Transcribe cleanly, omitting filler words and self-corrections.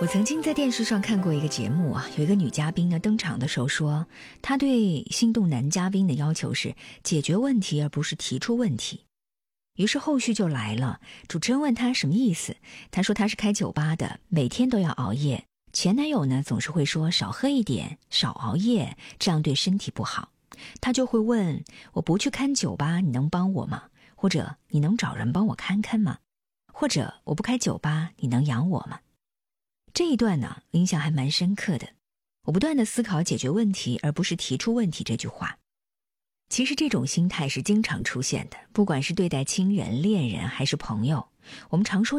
我曾经在电视上看过一个节目啊，有一个女嘉宾呢登场的时候说，她对心动男嘉宾的要求是解决问题而不是提出问题。于是后续就来了，主持人问她什么意思，她说她是开酒吧的，每天都要熬夜，前男友呢总是会说少喝一点，少熬夜，这样对身体不好。她就会问，我不去看酒吧，你能帮我吗？或者你能找人帮我看看吗？或者我不开酒吧，你能养我吗？这一段呢，印象还蛮深刻的。我不断地思考解决问题而不是提出问题这句话。其实这种心态是经常出现的，不管是对待亲人、恋人还是朋友，我们常说